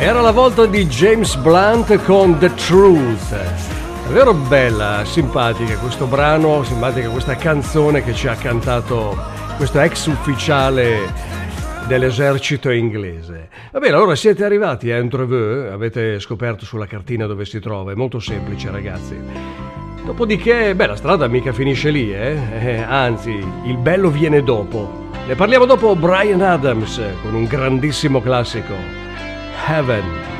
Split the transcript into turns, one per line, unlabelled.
Era la volta di James Blunt con The Truth. Davvero bella, simpatica questo brano, simpatica questa canzone che ci ha cantato questo ex ufficiale dell'esercito inglese. Va bene, allora siete arrivati a Entreveux, avete scoperto sulla cartina dove si trova, è molto semplice ragazzi. Dopodiché, la strada mica finisce lì, anzi, il bello viene dopo. Ne parliamo dopo Bryan Adams con un grandissimo classico, Heaven.